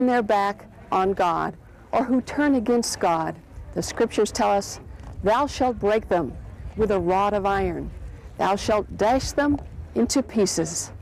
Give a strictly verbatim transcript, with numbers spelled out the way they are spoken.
their back on God, or who turn against God. The scriptures tell us, thou shalt break them with a rod of iron. Thou shalt dash them into pieces.